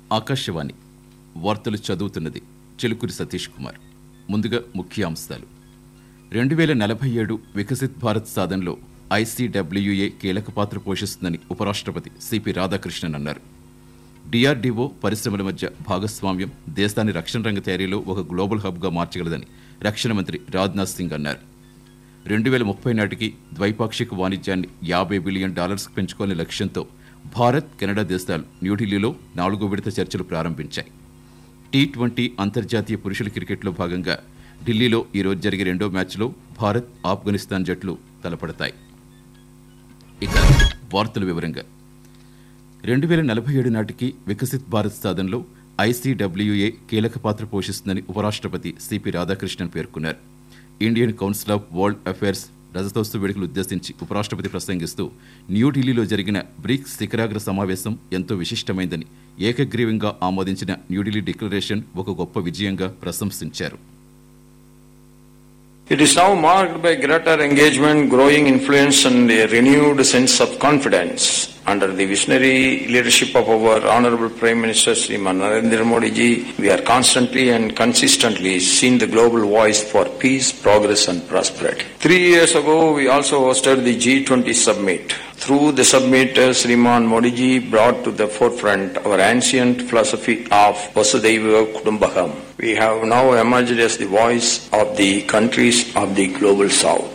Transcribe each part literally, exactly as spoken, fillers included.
ఆకాశవాణి వార్తలు చదువుతున్నది చిలుకూరి సతీష్ కుమార్. ముందుగా ముఖ్యాంశాలు. రెండు వేల నలభై ఏడు వికసిత్ భారత్ సాధనలో ఐసీడబ్ల్యూఏ కీలక పాత్ర పోషిస్తుందని ఉపరాష్ట్రపతి సిపి రాధాకృష్ణన్ అన్నారు. డిఆర్డీఓ పరిశ్రమల మధ్య భాగస్వామ్యం దేశాన్ని రక్షణ రంగ తయారీలో ఒక గ్లోబల్ హబ్గా మార్చగలదని రక్షణ మంత్రి రాజ్నాథ్ సింగ్ అన్నారు. రెండు వేల ముప్పై నాటికి ద్వైపాక్షిక వాణిజ్యాన్ని యాభై బిలియన్ డాలర్స్కు పెంచుకోవాలనే లక్ష్యంతో భారత్, కెనడా దేశాలు న్యూఢిల్లీలో నాలుగో విడత చర్చలు ప్రారంభించాయి. టీ ట్వంటీ అంతర్జాతీయ పురుషుల క్రికెట్లో భాగంగా ఢిల్లీలో ఈరోజు జరిగే రెండో మ్యాచ్లో భారత్, ఆఫ్ఘనిస్తాన్ జట్లు తలపడతాయి. ఇక వార్తల వివరంగా రెండు వేల నలభై ఏడు నాటికి వికసిత్ భారత్ సాధనలో ఐసీడబ్ల్యూఏ కీలక పాత్ర పోషిస్తుందని ఉపరాష్ట్రపతి సిపి రాధాకృష్ణన్ పేర్కొన్నారు. Indian council of world affairs రజతోత్సవ వేడుకలు ఉద్దేశించి ఉపరాష్ట్రపతి ప్రసంగిస్తూ న్యూఢిల్లీలో జరిగిన బ్రిక్స్ శిఖరాగ్ర సమావేశం ఎంతో విశిష్టమైందని, ఏకగ్రీవంగా ఆమోదించిన న్యూఢిల్లీ డిక్లరేషన్ ఒక గొప్ప విజయంగా ప్రశంసించారు. It is now marked by greater engagement, growing influence and a renewed sense of confidence. Under the visionary leadership of our Honorable Prime Minister Shriman Narendra Modi ji, we are constantly and consistently seeing the global voice for peace, progress and prosperity. Three years ago, we also hosted the G twenty summit. Through the summit, Shriman Modi ji brought to the forefront our ancient philosophy of Vasudhaiva Kutumbakam. We have now emerged as the voice of the countries of the global south.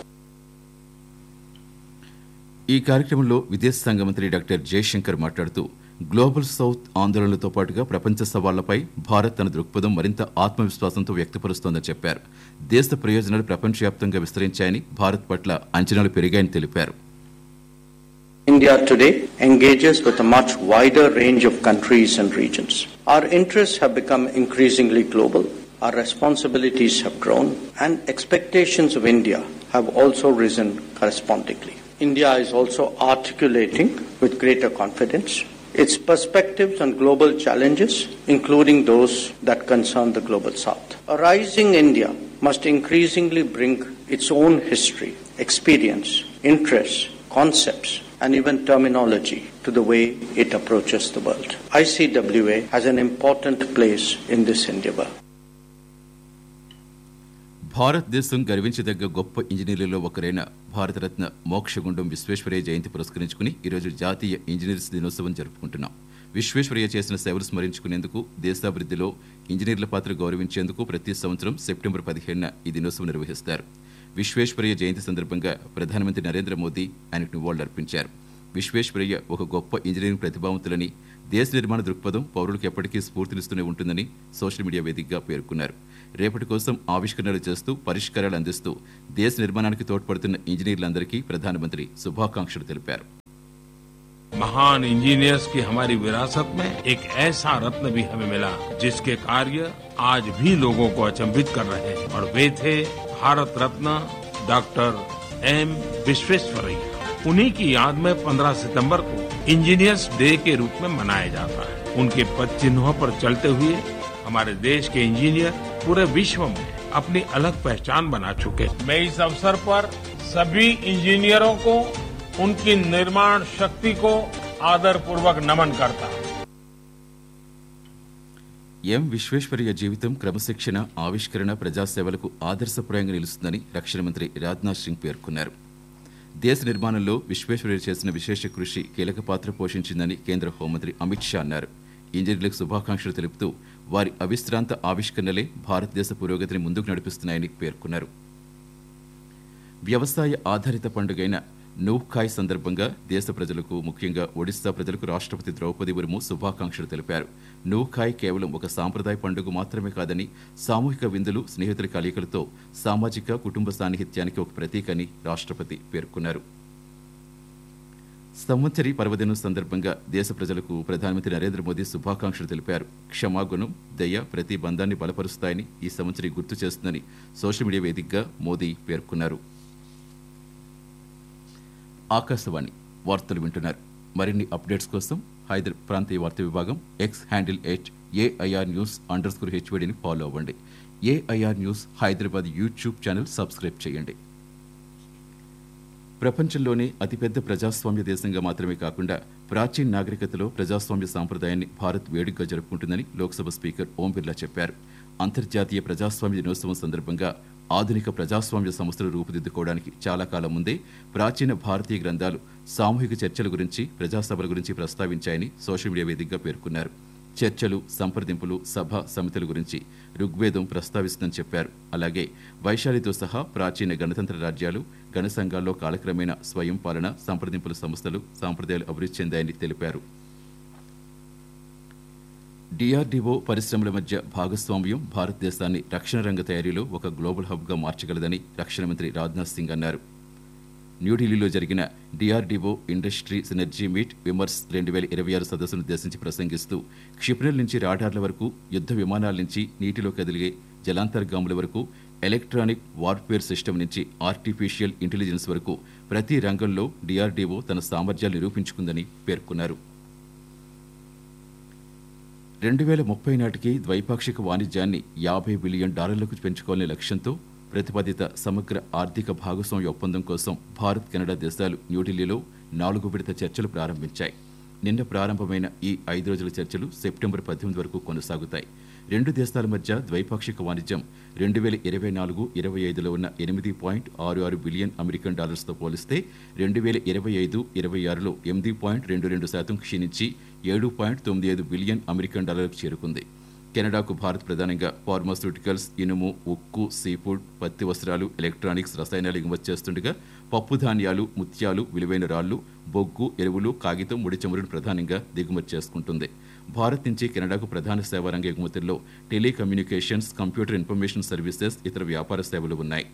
ఈ కార్యక్రమంలో విదేశాంగ మంత్రి doctor Jayashankar మాట్లాడుతూ, global south ఆందోళనలతో పాటుగా ప్రపంచ సవాళ్లపై భారత్ తన దృక్పథం మరింత ఆత్మవిశ్వాసంతో వ్యక్తపరుస్తోందని చెప్పారు. దేశ ప్రయోజనాలు ప్రపంచవ్యాప్తంగా విస్తరించాయని, భారత్ పట్ల అంచనాలు పెరిగాయని తెలిపారు. India today engages with a much wider range of countries and regions. Our interests have become increasingly global. Our responsibilities have grown and expectations of India have also risen correspondingly. India is also articulating with greater confidence its perspectives on global challenges, including those that concern the global south. A rising India must increasingly bring its own history, experience, interests, concepts and even terminology to the way it approaches the world. I C W A has an important place in this endeavor. భారతదేశం గర్వించదగ్గ గొప్ప ఇంజనీర్లలో ఒకరైన భారతరత్న మోక్షగుండం విశ్వేశ్వరయ్య జయంతి పురస్కరించుకుని ఈరోజు జాతీయ engineers దినోత్సవం జరుపుకుంటున్నాం. విశ్వేశ్వరయ్య చేసిన సేవలు స్మరించుకునేందుకు, దేశాభివృద్ధిలో ఇంజనీర్ల పాత్ర గౌరవించేందుకు ప్రతి సంవత్సరం సెప్టెంబర్ పదిహేడున ఈ దినోత్సవం నిర్వహిస్తారు. విశ్వేశ్వరయ్య జయంతి సందర్భంగా ప్రధానమంత్రి నరేంద్ర మోదీ ఆయనకు నివాళులర్పించారు. విశ్వేశ్వరయ్య ఒక గొప్ప ఇంజనీరింగ్ ప్రతిభావంతులని, దేశ నిర్మాణ దృక్పథం పౌరులకు ఎప్పటికీ స్ఫూర్తినిస్తూనే ఉంటుందని సోషల్ మీడియా వేదికగా పేర్కొన్నారు. రేపటి కోసం ఆవిష్కరణలు చేస్తూ, పరిష్కారాలు అందిస్తూ దేశ నిర్మాణానికి తోడ్పడుతున్న ఇంజనీర్లందరికీ ప్రధానమంత్రి శుభాకాంక్షలు తెలిపారు. महान इंजीनियर्स की हमारी विरासत में एक ऐसा रत्न भी हमें मिला जिसके कार्य आज भी लोगों को अचंभित कर रहे हैं, और वे थे भारत रत्न डॉक्टर एम विश्वेश्वरैया. उन्हीं की याद में पंद्रह सितंबर को इंजीनियर्स डे के रूप में मनाया जाता है. उनके पद चिन्हों पर चलते हुए हमारे देश के इंजीनियर पूरे विश्व में अपनी अलग पहचान बना चुके हैं. मैं इस अवसर पर सभी इंजीनियरों को उनकी निर्माण शक्ति को आदर पूर्वक नमन करता हूं. ఎం విశ్వేశ్వరయ్య జీవితం క్రమశిక్షణ, ఆవిష్కరణ, ప్రజాసేవలకు ఆదర్శప్రాయంగా నిలుస్తుందని రక్షణ మంత్రి రాజ్నాథ్ సింగ్ పేర్కొన్నారు. దేశ నిర్మాణంలో విశ్వేశ్వరయ్య చేసిన విశేష కృషి కీలక పాత్ర పోషించిందని కేంద్ర హోంమంత్రి అమిత్ షా అన్నారు. ఇంజనీర్లకు శుభాకాంక్షలు తెలుపుతూ వారి అవిశ్రాంత ఆవిష్కరణలే భారతదేశ పురోగతిని ముందుకు నడిపిస్తున్నాయని పేర్కొన్నారు. వ్యవసాయ ఆధారిత పండుగైన నూఖాయ్ సందర్భంగా దేశ ప్రజలకు, ముఖ్యంగా ఒడిశా ప్రజలకు రాష్ట్రపతి ద్రౌపది ముర్ము శుభాకాంక్షలు తెలిపారు. నూఖాయ్ కేవలం ఒక సాంప్రదాయ పండుగ మాత్రమే కాదని, సామూహిక విందులు, స్నేహితుల కలయికలతో సామాజిక, కుటుంబ సాన్నిహిత్యానికి ఒక ప్రతీక అని రాష్ట్రపతి పేర్కొన్నారు. సంవత్సరి పర్వదినం సందర్భంగా దేశ ప్రజలకు ప్రధానమంత్రి నరేంద్ర మోదీ శుభాకాంక్షలు తెలిపారు. క్షమాగుణం, దయ ప్రతి బంధాన్ని బలపరుస్తాయని ఈ సంవత్సరి గుర్తు చేస్తుందని సోషల్ మీడియా వేదికగా మోదీ పేర్కొన్నారు. ఆకాశవాణి వార్తలు వింటున్నారు. మరిన్ని అప్డేట్స్ కోసం హైదరాబాద్ ప్రాంతీయ వార్తా విభాగం X handle at AIR news under score హెచ్వీడీని follow అవ్వండి. AIR news Hyderabad YouTube channel subscribe చేయండి. ప్రపంచంలోనే అతిపెద్ద ప్రజాస్వామ్య దేశంగా మాత్రమే కాకుండా ప్రాచీన నాగరికతలో ప్రజాస్వామ్య సాంప్రదాయాన్ని భారత్ వేడుకగా జరుపుకుంటుందని లోక్సభ స్పీకర్ ఓం బిర్లా చెప్పారు. అంతర్జాతీయ ప్రజాస్వామ్య దినోత్సవం సందర్భంగా ఆధునిక ప్రజాస్వామ్య సంస్థలు రూపుదిద్దుకోవడానికి చాలా కాలం ముందే ప్రాచీన భారతీయ గ్రంథాలు సామూహిక చర్చల గురించి, ప్రజాసభల గురించి ప్రస్తావించాయని సోషల్ మీడియా వేదికగా పేర్కొన్నారు. చర్చలు, సంప్రదింపులు, సభ సమితుల గురించి ఋగ్వేదం ప్రస్తావిస్తుందని చెప్పారు. అలాగే వైశాలితో సహా ప్రాచీన గణతంత్ర రాజ్యాలు, గణ సంఘాల్లో కాలక్రమేణా స్వయం పాలన, సంప్రదింపుల సంస్థలు, సాంప్రదాయాలు అభివృద్ధి చెందాయని తెలిపారు. డీఆర్డీఓ పరిశ్రమల మధ్య భాగస్వామ్యం భారతదేశాన్ని రక్షణ రంగ తయారీలో ఒక గ్లోబల్ హబ్గా మార్చగలదని రక్షణ మంత్రి రాజ్నాథ్ సింగ్ అన్నారు. న్యూఢిల్లీలో జరిగిన DRDO industry synergy meet Vimarsh రెండు వేల ఇరవై ఆరు సదస్సును ఉద్దేశించి ప్రసంగిస్తూ క్షిపణుల నుంచి రాడార్ల వరకు, యుద్ధ విమానాల నుంచి నీటిలో కదిలిగే జలాంతర్గాముల వరకు, ఎలక్ట్రానిక్ వార్ఫేర్ సిస్టమ్ నుంచి ఆర్టిఫిషియల్ ఇంటెలిజెన్స్ వరకు ప్రతి రంగంలో డీఆర్డీఓ తన సామర్థ్యాలు నిరూపించుకుందని పేర్కొన్నారు. రెండు వేల ముప్పై నాటికి ద్వైపాక్షిక వాణిజ్యాన్ని యాభై బిలియన్ డాలర్లకు పెంచుకోవాలనే లక్ష్యంతో ప్రతిపాదిత సమగ్ర ఆర్థిక భాగస్వామ్య ఒప్పందం కోసం భారత్, కెనడా దేశాలు న్యూఢిల్లీలో నాలుగు విడత చర్చలు ప్రారంభించాయి. నిన్న ప్రారంభమైన ఈ ఐదు రోజుల చర్చలు సెప్టెంబర్ పద్దెనిమిది వరకు కొనసాగుతాయి. రెండు దేశాల మధ్య ద్వైపాక్షిక వాణిజ్యం రెండు వేల ఇరవై నాలుగు ఇరవై ఐదులో ఉన్న ఎనిమిది పాయింట్ ఆరు ఆరు బిలియన్ అమెరికన్ డాలర్స్తో పోలిస్తే రెండు వేల ఇరవై ఐదు ఇరవై ఆరులో ఎనిమిది పాయింట్ రెండు రెండు శాతం క్షీణించి ఏడు పాయింట్ తొమ్మిది ఐదు బిలియన్ అమెరికన్ డాలర్లకు చేరుకుంది. కెనడాకు భారత్ ప్రధానంగా ఫార్మాస్యూటికల్స్, ఇనుము, ఉక్కు, సీఫుడ్, పత్తి వస్త్రాలు, ఎలక్ట్రానిక్స్, రసాయనాలు ఎగుమతి చేస్తుండగా పప్పు ధాన్యాలు, ముత్యాలు, విలువైన రాళ్లు, బొగ్గు, ఎరువులు, కాగితం, ముడి చమురును ప్రధానంగా దిగుమతి చేసుకుంటుంది. భారత్ నుంచి కెనడాకు ప్రధాన సేవారంగ ఎగుమతుల్లో టెలికమ్యూనికేషన్స్, కంప్యూటర్ ఇన్ఫర్మేషన్ సర్వీసెస్, ఇతర వ్యాపార సేవలు ఉన్నాయి.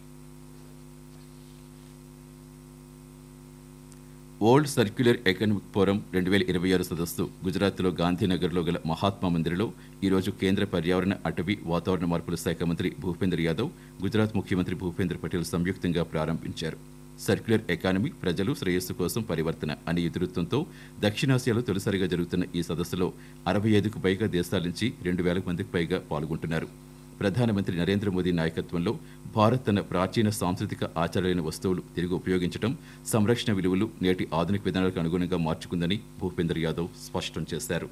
వరల్డ్ సర్క్యులర్ ఎకనామిక్ ఫోరం రెండు వేల ఇరవై ఆరు సదస్సు గుజరాత్లో గాంధీనగర్లో గల మహాత్మా మందిర్లో ఈరోజు కేంద్ర పర్యావరణ, అటవీ, వాతావరణ మార్పుల శాఖ మంత్రి భూపేంద్ర యాదవ్, గుజరాత్ ముఖ్యమంత్రి భూపేంద్ర పటేల్ సంయుక్తంగా ప్రారంభించారు. సర్క్యులర్ ఎకానమీ ప్రజలు శ్రేయస్సు కోసం పరివర్తన అనే ఇతివృత్తంతో దక్షిణాసియాలో తొలిసారిగా జరుగుతున్న ఈ సదస్సులో అరవై ఐదుకు పైగా దేశాల నుంచి రెండు వేల మందికి పైగా పాల్గొంటున్నారు. ప్రధానమంత్రి నరేంద్ర మోదీ నాయకత్వంలో భారత్ తన ప్రాచీన సాంస్కృతిక ఆచారాలైన వస్తువులు తిరిగి ఉపయోగించడం, సంరక్షణ విలువలు నేటి ఆధునిక విధానాలకు అనుగుణంగా మార్చుకుందని భూపేంద్ర యాదవ్ స్పష్టం చేశారు.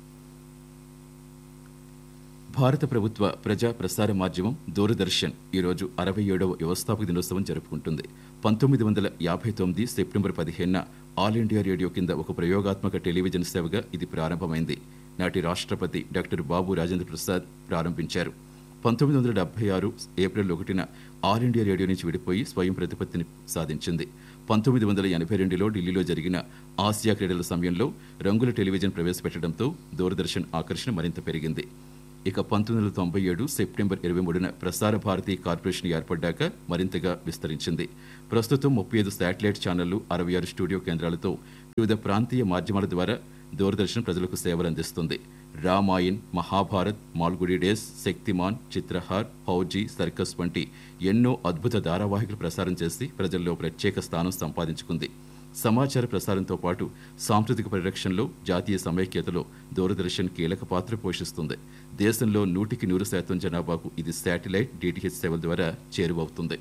భారత ప్రభుత్వ ప్రజా ప్రసార మాధ్యమం దూరదర్శన్ ఈరోజు అరవై ఏడవ వ్యవస్థాపక దినోత్సవం జరుపుకుంటుంది. పంతొమ్మిది వందల యాభై తొమ్మిది సెప్టెంబర్ పదిహేనున ఆల్ ఇండియా రేడియో కింద ఒక ప్రయోగాత్మక టెలివిజన్ సేవగా ఇది ప్రారంభమైంది. నాటి రాష్ట్రపతి డాక్టర్ బాబు రాజేంద్ర ప్రసాద్ ప్రారంభించారు. పంతొమ్మిది వందల డెబ్బై ఆరు ఏప్రిల్ ఒకటిన ఆల్ ఇండియా రేడియో నుంచి విడిపోయి స్వయం ప్రతిపత్తిని సాధించింది. పంతొమ్మిది వందల ఎనభై రెండులో ఢిల్లీలో జరిగిన ఆసియా క్రీడల సమయంలో రంగుల టెలివిజన్ ప్రవేశపెట్టడంతో దూరదర్శన్ ఆకర్షణ మరింత పెరిగింది. ఇక పంతొమ్మిది వందల తొంభై ఏడు సెప్టెంబర్ ఇరవై మూడున ప్రసార భారతి కార్పొరేషన్ ఏర్పడ్డాక మరింతగా విస్తరించింది. ప్రస్తుతం ముప్పై ఐదు శాటిలైట్ ఛానళ్లు, అరవై ఆరు స్టూడియో కేంద్రాలతో వివిధ ప్రాంతీయ మాధ్యమాల ద్వారా దూరదర్శన్ ప్రజలకు సేవలు అందిస్తుంది. రామాయణ్, మహాభారత్, మాల్గుడి డేస్, శక్తిమాన్, చిత్రహార్, ఫౌజీ, సర్కస్ వంటి ఎన్నో అద్భుత ధారావాహికలు ప్రసారం చేసి ప్రజల్లో ప్రత్యేక స్థానం సంపాదించుకుంది. సమాచార ప్రసారంతో పాటు సాంస్కృతిక పరిరక్షణలో, జాతీయ సమైక్యతలో దూరదర్శన్ కీలక పాత్ర పోషిస్తుంది. దేశంలో నూటికి నూరు శాతం జనాభాకు ఇది శాటిలైట్, డిటిహెచ్ సేవల ద్వారా చేరువవుతుంది.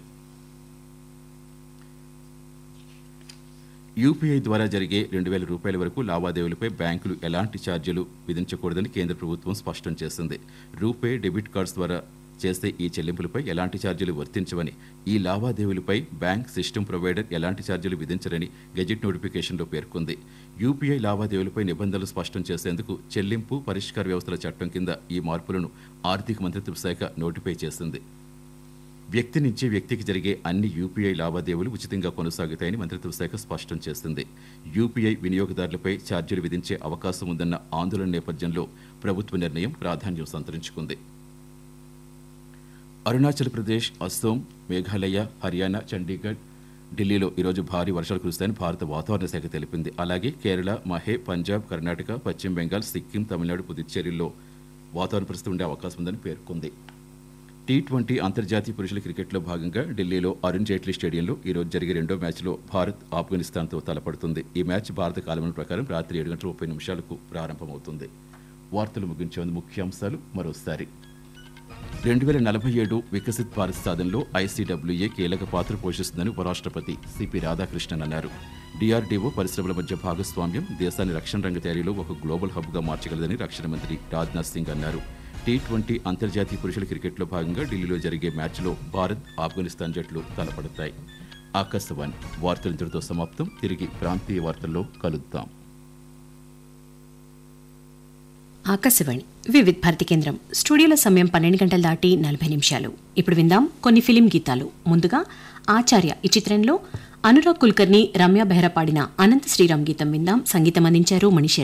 యూపీఐ ద్వారా జరిగే రెండు వేల రూపాయల వరకు లావాదేవీలపై బ్యాంకులు ఎలాంటి ఛార్జీలు విధించకూడదని కేంద్ర ప్రభుత్వం స్పష్టం చేసింది. రూపే, డెబిట్ కార్డ్స్ ద్వారా చేసే ఈ చెల్లింపులపై ఎలాంటి ఛార్జీలు వర్తించవని, ఈ లావాదేవీలపై బ్యాంక్ సిస్టమ్ ప్రొవైడర్ ఎలాంటి ఛార్జీలు విధించరని గెజిట్ నోటిఫికేషన్లో పేర్కొంది. యూపీఐ లావాదేవీలపై నిబంధనలు స్పష్టం చేసేందుకు చెల్లింపు పరిష్కార వ్యవస్థల చట్టం కింద ఈ మార్పులను ఆర్థిక మంత్రిత్వ శాఖ నోటిఫై చేసింది. వ్యక్తి నుంచి వ్యక్తికి జరిగే అన్ని యూపీఐ లావాదేవీలు ఉచితంగా కొనసాగుతాయని మంత్రిత్వ శాఖ స్పష్టం చేసింది. యూపీఐ వినియోగదారులపై ఛార్జీలు విధించే అవకాశం ఉందన్న ఆందోళన నేపథ్యంలో ప్రభుత్వ నిర్ణయం ప్రాధాన్యం సంతరించుకుంది. అరుణాచల్ ప్రదేశ్, అస్సోం, మేఘాలయ, హర్యానా, చండీగఢ్, ఢిల్లీలో ఈరోజు భారీ వర్షాలు కురుస్తాయని భారత వాతావరణ శాఖ తెలిపింది. అలాగే కేరళ, మహే, పంజాబ్, కర్ణాటక, పశ్చిమ బెంగాల్, సిక్కిం, తమిళనాడు, పుదుచ్చేరిలో వాతావరణ పరిస్థితి ఉండే అవకాశం ఉందని పేర్కొంది. టీ ట్వంటీ అంతర్జాతీయ పురుషుల క్రికెట్లో భాగంగా ఢిల్లీలో అరుణ్ జైట్లీ స్టేడియంలో ఈరోజు జరిగే రెండో మ్యాచ్లో భారత్ ఆఫ్ఘనిస్తాన్తో తలపడుతుంది. ఈ మ్యాచ్ భారత కాలమాన ప్రకారం రాత్రి ఏడు గంటల ముప్పై నిమిషాలకు ప్రారంభమవుతుంది. వార్తలు ముగించే ముందు ముఖ్యాంశాలు మరోసారి. రెండు వేల నలభై ఏడు వికసిత్ భారత్ సాధనలో ఐసీడబ్ల్యూఏ కీలక పాత్ర పోషిస్తుందని ఉపరాష్ట్రపతి సిపి రాధాకృష్ణన్ అన్నారు. డీఆర్డీఓ పరిశ్రమల మధ్య భాగస్వామ్యం దేశాన్ని రక్షణ రంగ తయారీలో ఒక గ్లోబల్ హబ్గా మార్చగలదని రక్షణ మంత్రి రాజ్నాథ్ సింగ్ అన్నారు. టీ ట్వంటీ అంతర్జాతీయ పురుషుల క్రికెట్లో భాగంగా ఢిల్లీలో జరిగే మ్యాచ్లో భారత్ ఆఫ్ఘనిస్తాన్ జట్లు తలపడతాయి. ఆకాశవాణి వార్తలు ఇంతటితో సమాప్తం. తిరిగి ప్రాంతీయ వార్తల్లో కలుద్దాం. ఆకాశవాణి వివిధ భారతి కేంద్రం స్టూడియోలో సమయం పన్నెండు గంటలు దాటి నలభై నిమిషాలు. ఇప్పుడు విందాం కొన్ని ఫిలిం గీతాలు. ముందుగా ఆచార్య ఈ చిత్రంలో అనురాగ్ కుల్కర్ని, రమ్య బెహ్రా పాడిన అనంత శ్రీరామ్ గీతం విందాం. సంగీతం అందించారు మణిశర్మ.